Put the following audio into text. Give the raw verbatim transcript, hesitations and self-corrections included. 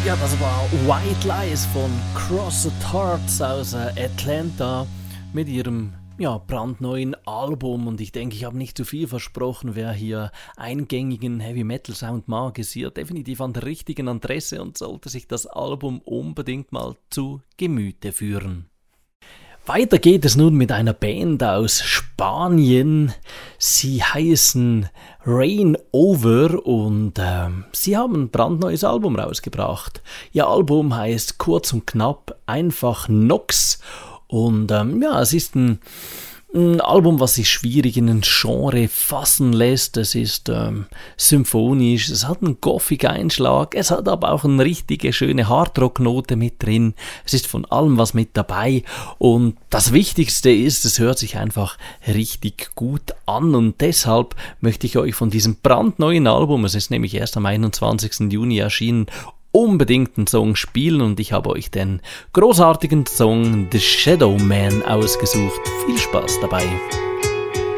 Ja, das war White Lies von Crossed Hearts aus Atlanta mit ihrem ja, brandneuen Album. Und ich denke, ich habe nicht zu viel versprochen. Wer hier eingängigen Heavy Metal Sound mag, ist hier definitiv an der richtigen Adresse und sollte sich das Album unbedingt mal zu Gemüte führen. Weiter geht es nun mit einer Band aus Spanien. Sie heißen Rain Over und äh, sie haben ein brandneues Album rausgebracht. Ihr Album heißt kurz und knapp einfach Nox und ähm, ja, es ist ein, ein Album, was sich schwierig in ein Genre fassen lässt. Es ist ähm, symphonisch, es hat einen gothic Einschlag, es hat aber auch eine richtige schöne Hardrock-Note mit drin. Es ist von allem was mit dabei und das Wichtigste ist, es hört sich einfach richtig gut an und deshalb möchte ich euch von diesem brandneuen Album, es ist nämlich erst am einundzwanzigsten Juni erschienen, unbedingt einen Song spielen und ich habe euch den großartigen Song The Shadow Man ausgesucht. Viel Spaß dabei!